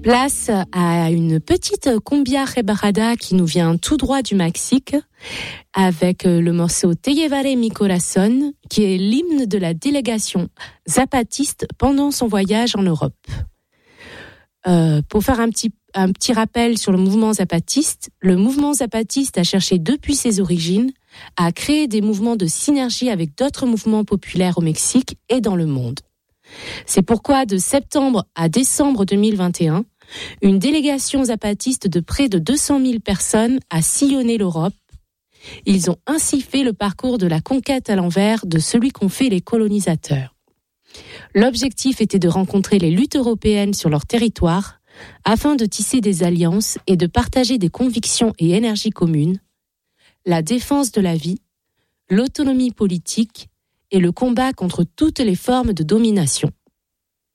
Place à une petite cumbia rebarada qui nous vient tout droit du Mexique avec le morceau Te llevaré mi corazón qui est l'hymne de la délégation zapatiste pendant son voyage en Europe. Pour faire un petit rappel sur le mouvement zapatiste a cherché depuis ses origines à créer des mouvements de synergie avec d'autres mouvements populaires au Mexique et dans le monde. C'est pourquoi de septembre à décembre 2021, une délégation zapatiste de près de 200 000 personnes a sillonné l'Europe. Ils ont ainsi fait le parcours de la conquête à l'envers de celui qu'ont fait les colonisateurs. L'objectif était de rencontrer les luttes européennes sur leur territoire afin de tisser des alliances et de partager des convictions et énergies communes, la défense de la vie, l'autonomie politique et le combat contre toutes les formes de domination.